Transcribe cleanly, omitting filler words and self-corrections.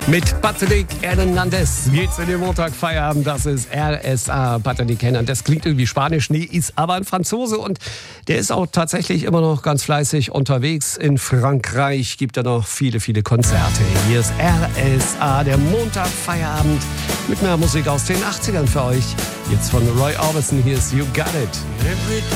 Mit Patrick Hernandez geht's in den Montagfeierabend. Das ist RSA. Patrick Hernandez klingt irgendwie spanisch, nee, ist aber ein Franzose und der ist auch tatsächlich immer noch ganz fleißig unterwegs. In Frankreich gibt er noch viele, viele Konzerte. Hier ist RSA, der Montagfeierabend mit mehr Musik aus den 80ern für euch. Jetzt von Roy Orbison, hier ist You Got It.